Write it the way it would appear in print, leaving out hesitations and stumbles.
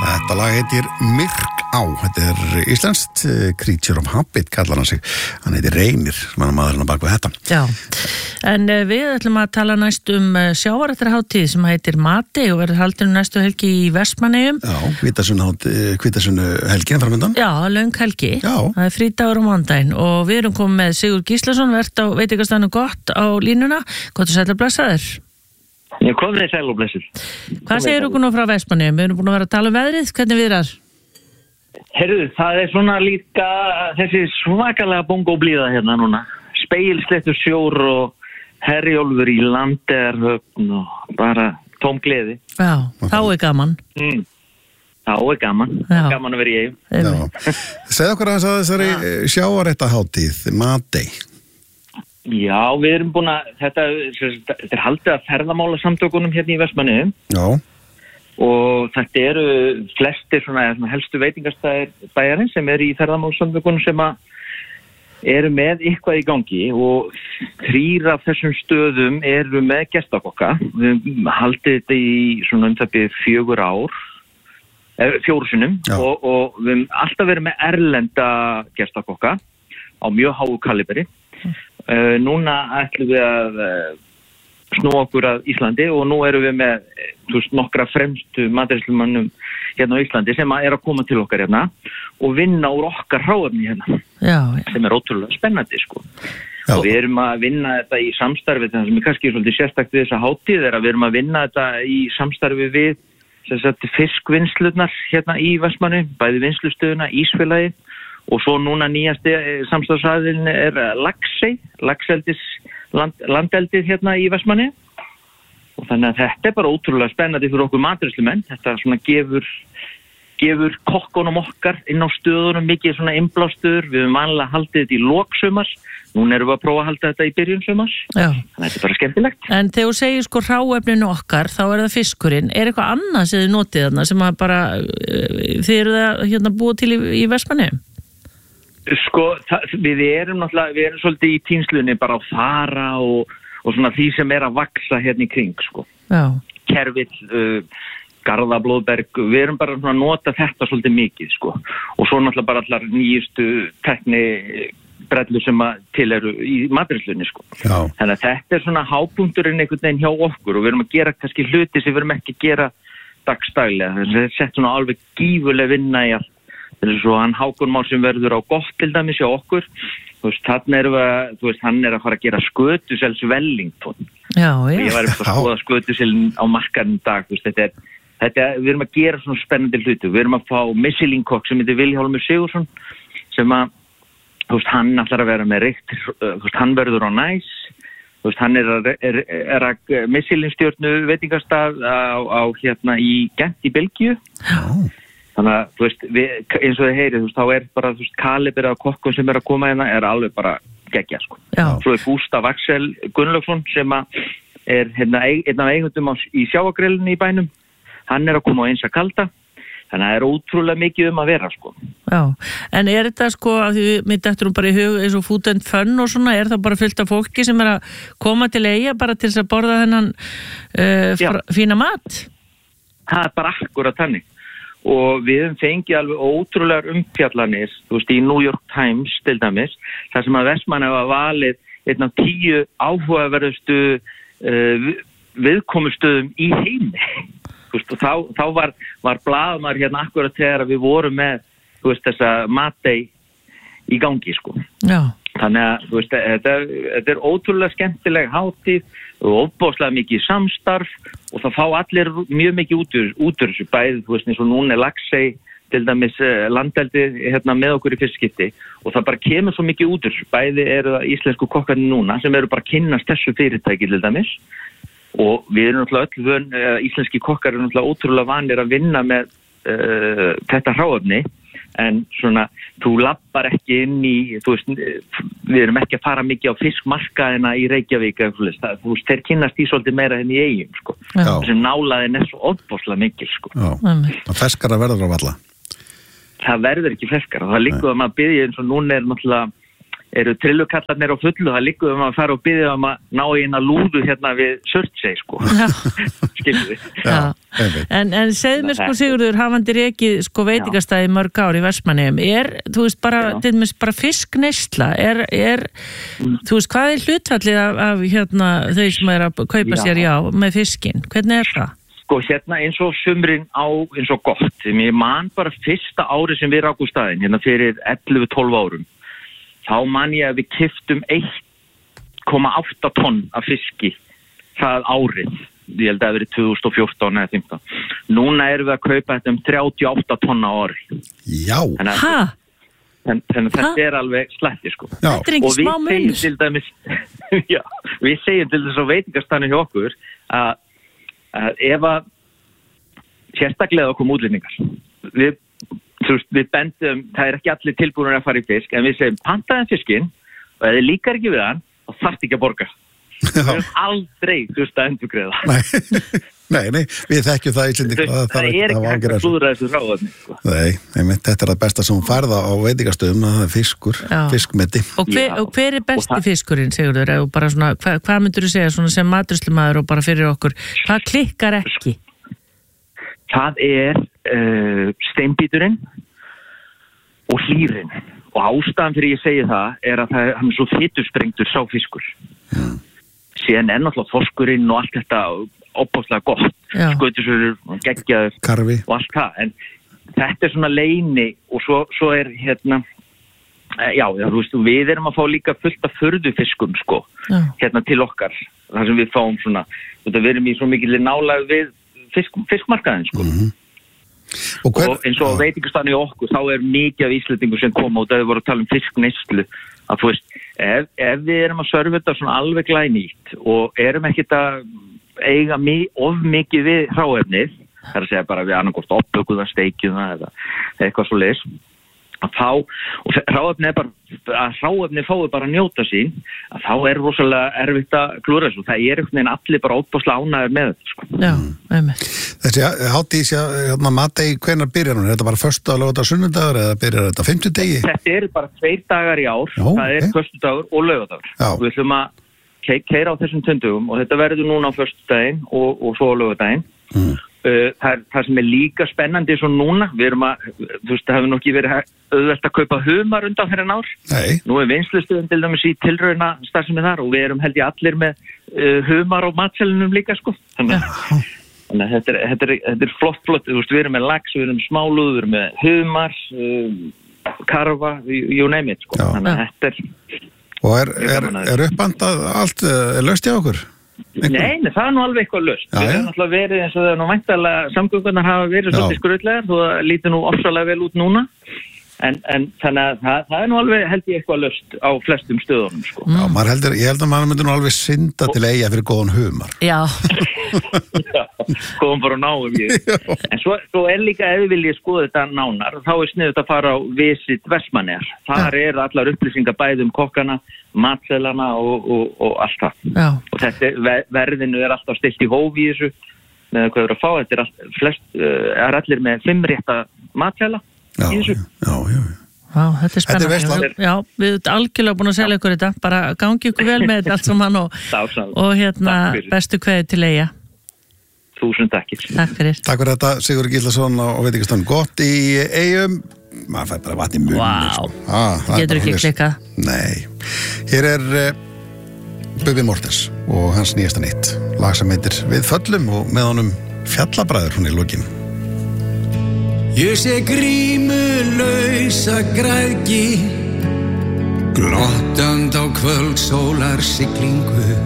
Þetta lag heitir Myrká. Þetta íslenskt, Creature of Habit kallar hann sig. Hann heitir Reynir, sem hann maðurinn á bak við þetta. Já, en við ætlum að tala næst sjávarréttarhátíð sem heitir Mati og verður haldin næstu helgi í Vestmannaeyjum. Já, hvítasunnu helgin framöndan. Já, löng helgi. Já. Það frídagur á mánudaginn og við erum komið með Sigurð Gíslason, vert á veitingastaðnum Gott á línuna. Gott og sæll að blessa þér. Ég kom þér sæl og blessur. Hvað segir okkur nú frá Vestmannaeyjum? Við erum búin að vera að tala veðrið, hvernig viðrar? Herru, það svona líka þessi svakalega bongóblíða hérna núna. Spegilsléttur sjór og Herjólfur í Landeyrhöfn og bara tóm gleði. Já, þá gaman. Þá gaman. Já. Gaman að vera í Eyjum. Já. Segð okkur aðeins að þessari sjávarréttarhátíð, Mati. Já, við erum búin að, þetta haldið að ferðamálasamtökunum hérna í Vestmannaeyjum. Já. Og þetta eru flestir svona helstu veitingastæðir bæjarins sem eru í ferðamálasamtökunum sem eru með eitthvað í gangi og 3 af þessum stöðum eru með gestakokka. Við haldið þetta í svona það 4 ár, 4 sinnum og við höfum alltaf verið með erlenda gestakokka á mjög háu kaliberi. Núna ætlum við að snúa okkur að Íslandi og nú erum við með nokkra fremstu matreiðslumönnum hérna á Íslandi sem að koma til okkar hérna og vinna úr okkar hráefni hérna. Já. Sem ótrúlega spennandi sko. Já. Og við erum að vinna þetta í samstarfi, það sem kannski svolítið sérstakt við þessa hátíð að við erum að vinna þetta í samstarfi við fiskvinnslurnar hérna í Vestmannaeyjum, bæði vinnslustöðuna, Ísfélagið og svo núna nýjasti samstarfsaðilinn Laxey, laxeldis landeldið hérna í Vestmannaeyjum. Og þannig að þetta bara ótrúlega spennandi fyrir okkur matreiðslumenn. Þetta svona gefur kokkunum okkar inn á stöðunum mikið svona innblástur. Við höfum vanlega haldið þetta í lok sumars. Núna erum við að prófa að halda þetta í byrjun sumars. Já. Þannig að þetta bara skemmtilegt. En þegar þú segir hráefninu okkar, þá það fiskurinn. Eitthvað annað sem þið notið þarna sem að bara þið eru það hérna búið til í Vestmannaeyjum? Sko, við erum svolítið í tínslunni bara á fara og svona því sem að vaksa hérna í kring, sko. Já. Kerfill, Garðablóðberg, við erum bara að nota þetta svolítið mikið, sko. Og svo náttúrulega bara allar nýjustu tekni brellur sem til eru í matreiðslunni, sko. Já. Þannig að þetta svona hápunkturinn einhvern veginn hjá okkur og við erum að gera kannski hluti sem við erum ekki að gera dagstaglega. Þannig að þetta svona alveg gífurleg vinna í allt. Það svo hann Hákon Már sem verður á Gott til dæmis hjá okkur. Hann að fara að gera skötusels Wellington. Já. Ég var að skoða skötuselin á markaðin dag. Við erum að gera svona spennandi hluti. Við erum að fá Michelin-kokk sem heitir Vilhjálmur Sigursson sem hann ætlar að vera með reykt. Hann verður á Næs. Hann að Michelin-stjörnu veitingastað á hérna í Gent í Belgíu. Já. Þannig að, eins og þið heyrið, þá bara, kalibir af kokkum sem að koma hérna alveg bara geggja, sko. Já. Svo Gústaf Axel Gunnlaugsson sem hérna einn af eigendum í sjávargrillinu í bænum. Hann að koma á Einsa kalda. Þannig að það ótrúlega mikið að vera, sko. Já, en þetta, sko, að því mér dettur bara í hug eins og Food and Fun og svona, það bara fullt af fólki sem að koma til Eyja bara til þess að borða þennan fína mat? Það bara akkurat þannig. Og við höfum fengið alveg ótrúlegar umfjallanir, í New York Times til dæmis, þar sem að Vestmannaeyjar var valið einn af 10 áhugaverðustu viðkomustöðum í heimi. Þá var blaðamaður hérna akkurat þegar við vorum með þessa Matei í gangi, sko. Já. Þannig að þetta ótrúlega skemmtileg hátíð og ofboðslega mikið samstarf og það fá allir mjög mikið út úr þessu bæði, eins og núna Laxey til dæmis landeldi hérna með okkur í fyrsta skipti og það bara kemur svo mikið út úr þessu. Bæði eru það íslensku kokkarnir núna sem eru bara að kynnast þessu fyrirtæki til dæmis og við erum náttúrulega íslenski kokkar eru náttúrulega ótrúlega vanir að vinna með þetta hráefni. En svona, þú lappar ekki inn í, við erum ekki að fara mikið á fiskmarkaðina í Reykjavík, þeir kynnast í svolítið meira enn í Eyjum, sko. Þessi nálaðin svo óbáslega mikil, sko. Já, það ferskara verður á valla. Það verður ekki ferskara, það liggur að maður biðja eins og núna eru trillukallarnir á fullu, það liggur að maður fara og biðja að maður ná í eina lúðu hérna við Surtsey, sko. En segðu mér sko Sigurður, hafandi rekið sko veitingastæði mörg ár í Vestmannaeyjum, þú veist bara fiskneysla, þú veist, hvað hlutfallið af þau sem að kaupa sér með fiskinn, hvernig það? Sko hérna eins og sumrin eins og gott, ég man bara fyrsta ári sem við rákum staðinn, hérna fyrir 11-12 árum, þá man ég að við keyptum 1,8 tonn af fiski það árið, ég held að það verið 2014 eða 15. Núna erum við að kaupa þetta 38 tonn á ári. Já. Þannig þetta er alveg sletti sko. Þetta er ekki smá munur. Við segjum til þess að veitingastaðinu hjá okkur að ef að sérstaklega okkur útlendingar við bendum, það er ekki allir tilbúinir að fara í fisk, en við segjum pantaðan fiskinn og ef þið líkar ekki við hann þá þarft ekki að borga. Við erum aldrei að endurgreiða. Nei, við þekkjum það Íslendingar. Það er ekki hægt að slúðra þessu hráefni. Nei, þetta er það besta sem hún færða á veitingastöðum, það er fiskur, fiskmeti. Og hver er besti fiskurinn, Sigurður? Bara svona, hvað myndur þú segja svona sem matreiðslumaður og bara fyrir okkur? Hvað klikkar ekki? Það er steinbíturinn og hlýrin. Og ástæðan fyrir ég segi það er að hann er svo fitusprengtur sá fiskur. Síðan er náttúrulega þorskurinn og allt þetta óbáslega gott, skötusur, geggjaður karfi og allt það, en þetta er svona leini og svo er hérna, þú veist, við erum að fá líka fullt af furðufiskum sko, hérna til okkar, þar sem við fáum svona, við erum í svo mikil nálæg við fiskmarkaðin sko. Og eins og veitingastaðinu í okkur, þá er mikið af Íslendingur sem koma og það er voru að tala fiskneyslu, að þú veist, ef við erum að serva þetta svona alveg glænýtt og erum ekkert að eiga of mikið við hráefnið, það er að segja bara við annarkort oppökuða, steikjuða eða eitthvað svo leys, að þá, og hráefnið er bara að hráefnið fái bara að njóta sín, að þá er rosalega erfitt að klúra þessu, það er einhvern veginn allir bara óbáslega ánægðir með þetta sko. Já, einmitt. Þessi hátíð matdegi, hvenær byrjar hún? Er þetta bara föstudagur, laugardagur, sunnudagur eða byrjar þetta fimmtudegi? Þetta eru bara 2 dagar í ár, það er föstudagur og laugardagur. Við ætlum að keyra á þessum tundugum og þetta verður núna á föstudaginn og svo á laugardaginn. Það sem er líka spennandi svo núna, við erum að, þú veist, það hefur nokkið verið auðvelt að kaupa humar undan fyrir ár. Nei. Nú er vinnslustöðin til dæmis í tilrauna starfsemi þar og við erum held ég allir með humar á matselinum líka sko. Þannig að þetta er flott, þú veist, við erum með lax, við erum með smálúð, við erum með humar, karfa, you name it sko. Þannig að þetta er... Og er uppbandað allt, laust hjá okkur? Nei, það er nú alveg eitthvað laust. Við hefum náttúrulega verið eins og það er nú væntanlega samgöngunar hafa verið svolítið skröldlegar, þó það lítur nú ofsalega vel út núna. En þannig að það er nú alveg held ég eitthvað laust á flestum stöðunum sko. Já, ég held að maður myndi nú alveg synda til eiga fyrir góðan humar. Já. Góðum bara náum ég. En svo er líka ef við viljum skoða þetta nánar, þá er sniðugt að fara á Visit Vestmannaeyjar. Þar eru allar upplýsingar bæði kokkana, matselana og allt það. Já. Og þetta verðinu er alltaf stilt í hófi í þessu með hvað við erum að fá. Þetta er allir með 5 rétta matsela. Já. Vá, þetta er spennandi. Já, við erum algjörlega búin að selja ykkur þetta, bara gangi ykkur vel með þetta allt saman og hérna bestu kveði til eiga. 1000 takkir. Takk fyrir. Takk fyrir þetta, Sigurður Gíslason og veitingastaðnum gott í Eyjum. Maður fær bara vatn í munni. Vá, getur ekki klikkað. Nei. Hér er Bubbi Mortens og hans nýjasta nýtt. Lag sem heitir Við föllum og með honum Fjallabræður hún í lokin. Ég sé grímulausa græðgi glottand á kvöldsólar siglingu